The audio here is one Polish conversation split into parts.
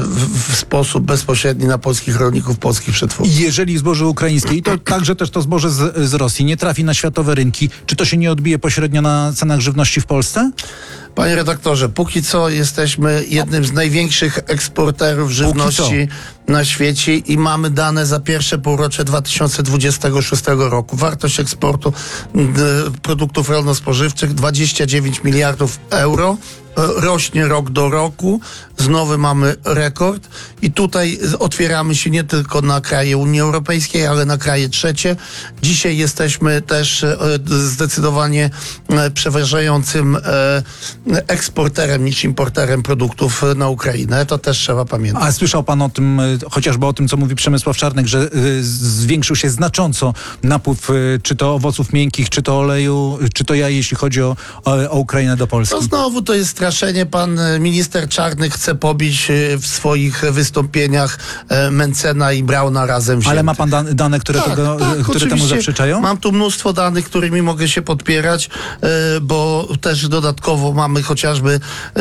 w sposób bezpośredni na polskich rolników, polskich przetwórców. Jeżeli zboże ukraińskie i to także też to zboże z Rosji nie trafi na światowe rynki, czy to się nie odbije pośrednio na cenach żywności w Polsce? Panie redaktorze, póki co jesteśmy jednym z największych eksporterów żywności na świecie i mamy dane za pierwsze półrocze 2026 roku. Wartość eksportu produktów rolno-spożywczych 29 miliardów euro. Rośnie rok do roku, znowu mamy rekord i tutaj otwieramy się nie tylko na kraje Unii Europejskiej, ale na kraje trzecie. Dzisiaj jesteśmy też zdecydowanie przeważającym eksporterem niż importerem produktów na Ukrainę. To też trzeba pamiętać. A słyszał pan o tym, chociażby o tym, co mówi Przemysław Czarnek, że zwiększył się znacząco napływ czy to owoców miękkich, czy to oleju, czy to jaj, jeśli chodzi o Ukrainę do Polski? No znowu to jest straszenie. Pan minister Czarnek chce pobić w swoich wystąpieniach Mencena i Brauna razem wziętych. Ale ma pan dane, które, które temu zaprzeczają? Mam tu mnóstwo danych, którymi mogę się podpierać, bo też dodatkowo mamy chociażby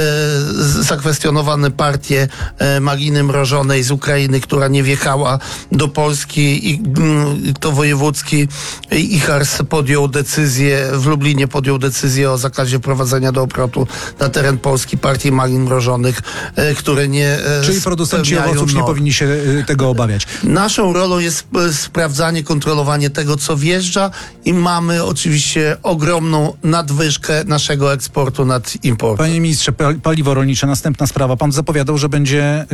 zakwestionowane partię Maliny Mrożonej z Ukrainy, która nie wjechała do Polski i to wojewódzki IJHARS podjął decyzję, w Lublinie podjął decyzję o zakazie wprowadzenia do obrotu na teren Polski partii malin mrożonych, które nie Czyli producenci owoców nie powinni się tego obawiać. Naszą rolą jest sprawdzanie, kontrolowanie tego, co wjeżdża i mamy oczywiście ogromną nadwyżkę naszego eksportu nad importem. Panie ministrze, paliwo rolnicze, następna sprawa. Pan zapowiadał, że będzie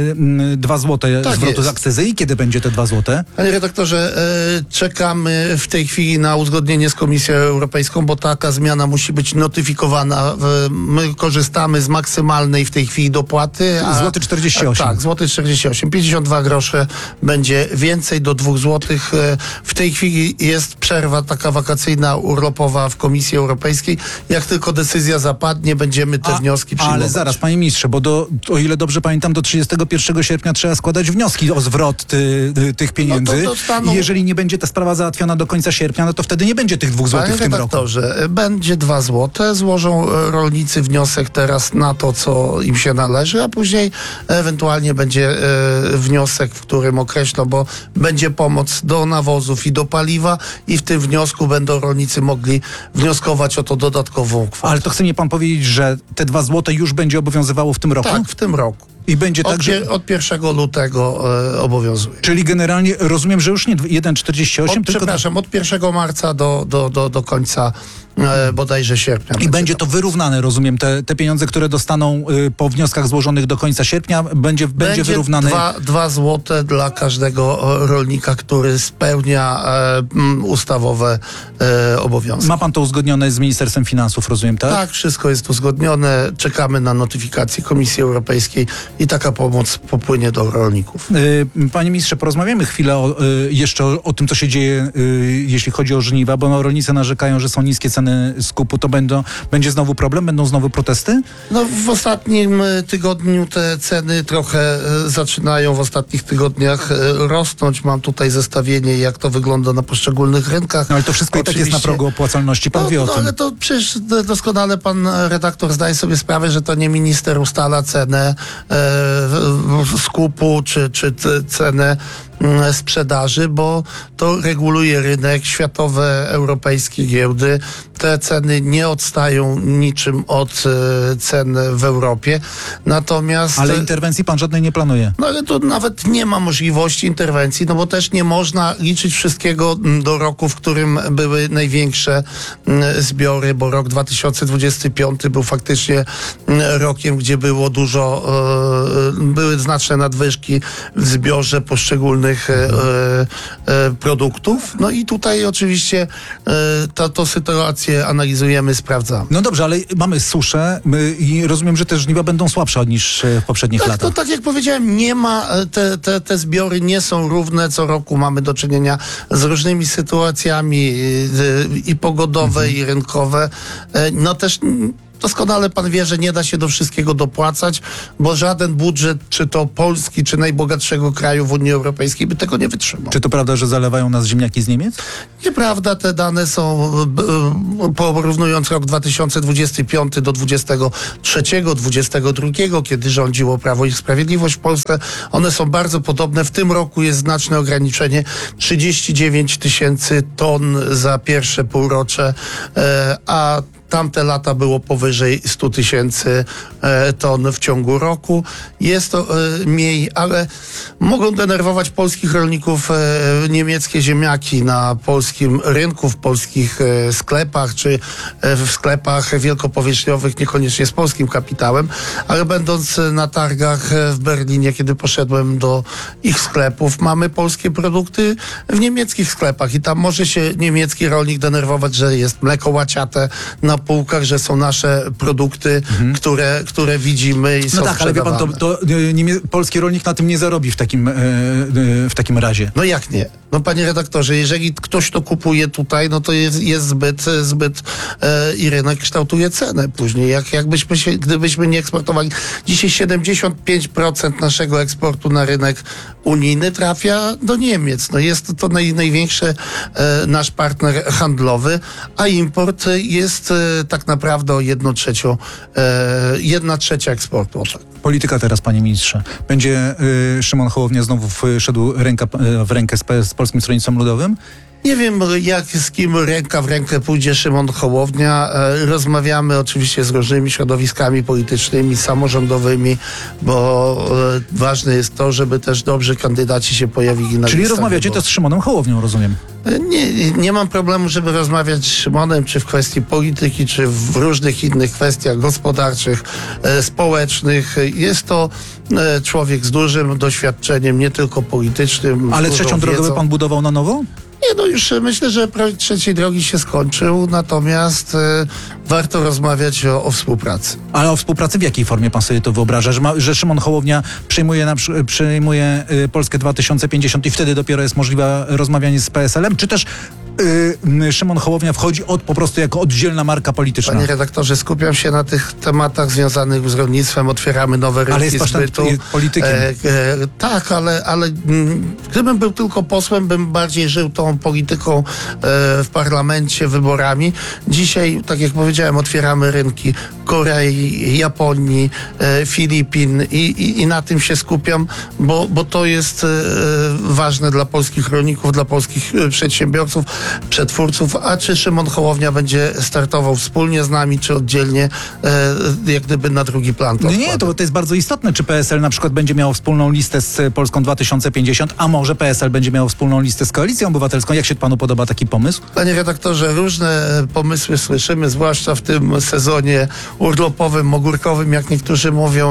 2 złote zwrotu z akcyzy. I kiedy będzie te 2 złote? Panie redaktorze, czekamy w tej chwili na uzgodnienie z Komisją Europejską, bo taka zmiana musi być notyfikowana. My korzystamy z maksymalnej w tej chwili dopłaty. Złoty 48. Tak, złoty 48. 52 grosze będzie więcej do 2 złotych. W tej chwili jest przerwa taka wakacyjna, urlopowa w Komisji Europejskiej. Jak tylko decyzja zapadnie, będziemy te wnioski przyjmować. Ale zaraz, panie ministrze, bo o ile dobrze pamiętam, do 31 sierpnia trzeba składać wnioski o zwrot tych pieniędzy. I jeżeli nie będzie ta sprawa załatwiona do końca sierpnia, no to wtedy nie będzie tych 2 złotych w tym roku. Będzie 2 złote. Złożą rolnicy wniosek teraz na to, co im się należy, a później ewentualnie będzie wniosek, w którym określą, bo będzie pomoc do nawozów i do paliwa i w tym wniosku będą rolnicy mogli wnioskować o to dodatkową kwotę. Ale to chce mi pan powiedzieć, że te 2 złote już będzie obowiązywało w tym roku? Tak, w tym roku. I będzie tak, że... Od 1 lutego obowiązuje. Czyli generalnie rozumiem, że już nie 1,48, przepraszam, od 1 marca do końca bodajże sierpnia. I będzie to wyrównane, rozumiem, te pieniądze, które dostaną po wnioskach złożonych do końca sierpnia, będzie wyrównane. 2 złote dla każdego rolnika, który spełnia ustawowe obowiązki. Ma pan to uzgodnione z Ministerstwem Finansów, rozumiem, tak? Tak, wszystko jest uzgodnione. Czekamy na notyfikację Komisji Europejskiej i taka pomoc popłynie do rolników. Panie ministrze, porozmawiamy chwilę jeszcze o tym, co się dzieje, jeśli chodzi o żniwa, bo rolnicy narzekają, że są niskie ceny skupu. To będzie znowu problem? Będą znowu protesty? No, w ostatnim tygodniu te ceny trochę zaczynają w ostatnich tygodniach rosnąć. Mam tutaj zestawienie, jak to wygląda na poszczególnych rynkach. No ale to wszystko i tak jest na progu opłacalności. Pan wie o tym. Ale to przecież doskonale pan redaktor zdaje sobie sprawę, że to nie minister ustala cenę skupu czy cenę sprzedaży, bo to reguluje rynek, światowe, europejskie giełdy. Te ceny nie odstają niczym od cen w Europie. Natomiast... Ale interwencji pan żadnej nie planuje? No ale to nawet nie ma możliwości interwencji, no bo też nie można liczyć wszystkiego do roku, w którym były największe zbiory, bo rok 2025 był faktycznie rokiem, gdzie było były znaczne nadwyżki w zbiorze poszczególnych produktów. No i tutaj oczywiście tę sytuację analizujemy, sprawdzamy. No dobrze, ale mamy suszę i rozumiem, że te żniwa będą słabsze niż w poprzednich latach. To tak jak powiedziałem, nie ma, te zbiory nie są równe. Co roku mamy do czynienia z różnymi sytuacjami i pogodowe, i rynkowe. No też doskonale pan wie, że nie da się do wszystkiego dopłacać, bo żaden budżet, czy to Polski, czy najbogatszego kraju w Unii Europejskiej by tego nie wytrzymał. Czy to prawda, że zalewają nas ziemniaki z Niemiec? Nieprawda, te dane są, porównując rok 2025 do 23, 22, kiedy rządziło Prawo i Sprawiedliwość w Polsce, one są bardzo podobne. W tym roku jest znaczne ograniczenie, 39 000 ton za pierwsze półrocze, a tamte lata było powyżej 100 000 ton w ciągu roku. Jest to mniej, ale mogą denerwować polskich rolników niemieckie ziemniaki na polskim rynku, w polskich sklepach, czy w sklepach wielkopowierzchniowych, niekoniecznie z polskim kapitałem, ale będąc na targach w Berlinie, kiedy poszedłem do ich sklepów, mamy polskie produkty w niemieckich sklepach i tam może się niemiecki rolnik denerwować, że jest mleko łaciate na półkach, że są nasze produkty, które widzimy i są tak, ale wie pan, to polski rolnik na tym nie zarobi w takim razie. No jak nie? No panie redaktorze, jeżeli ktoś to kupuje tutaj, no to jest zbyt i rynek kształtuje cenę później. Gdybyśmy nie eksportowali. Dzisiaj 75% naszego eksportu na rynek unijny trafia do Niemiec. No jest to największy nasz partner handlowy, a import jest tak naprawdę o 1/3 eksportu. Polityka teraz, panie ministrze. Będzie Szymon Hołownia znowu szedł ręka w rękę z Polskim Stronnictwem Ludowym? Nie wiem, z kim ręka w rękę pójdzie Szymon Hołownia. Rozmawiamy oczywiście z różnymi środowiskami politycznymi, samorządowymi, bo ważne jest to, żeby też dobrzy kandydaci się pojawili na Czyli listach rozmawiacie wyborczych. to z Szymonem Hołownią, rozumiem? Nie mam problemu, żeby rozmawiać z Szymonem, czy w kwestii polityki, czy w różnych innych kwestiach gospodarczych, społecznych. Jest to człowiek z dużym doświadczeniem, nie tylko politycznym. Ale trzecią drogę by pan budował na nowo? Nie, no już myślę, że projekt trzeciej drogi się skończył, natomiast warto rozmawiać o współpracy. Ale o współpracy w jakiej formie pan sobie to wyobraża? Że Szymon Hołownia przyjmuje Polskę 2050 i wtedy dopiero jest możliwe rozmawianie z PSL-em? Czy też Szymon Hołownia wchodzi po prostu jako oddzielna marka polityczna? Panie redaktorze, skupiam się na tych tematach związanych z rolnictwem, otwieramy nowe rynki zbytu. Jest politykiem. Tak, ale gdybym był tylko posłem, bym bardziej żył tą polityką w parlamencie, wyborami. Dzisiaj, tak jak powiedziałem, otwieramy rynki Korei, Japonii, Filipin i na tym się skupiam, bo to jest ważne dla polskich rolników, dla polskich przedsiębiorców, przetwórców. A czy Szymon Hołownia będzie startował wspólnie z nami, czy oddzielnie, jak gdyby na drugi plan to Nie, to jest bardzo istotne, czy PSL na przykład będzie miał wspólną listę z Polską 2050, a może PSL będzie miał wspólną listę z Koalicją Obywatelską. Jak się panu podoba taki pomysł? Panie redaktorze, różne pomysły słyszymy, zwłaszcza w tym sezonie urlopowym, ogórkowym, jak niektórzy mówią,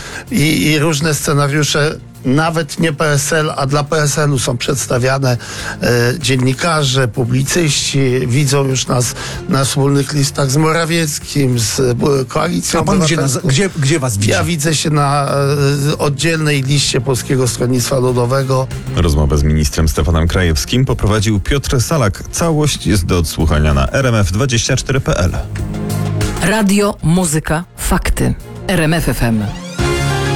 i różne scenariusze. Nawet nie PSL, a dla PSL-u są przedstawiane dziennikarze, publicyści, widzą już nas na wspólnych listach z Morawieckim, z Koalicją Obywatelską. Gdzie was widzi? Ja widzę się na oddzielnej liście Polskiego Stronnictwa Ludowego. Rozmowę z ministrem Stefanem Krajewskim poprowadził Piotr Salak. Całość jest do odsłuchania na rmf24.pl. Radio, muzyka, fakty. RMF FM.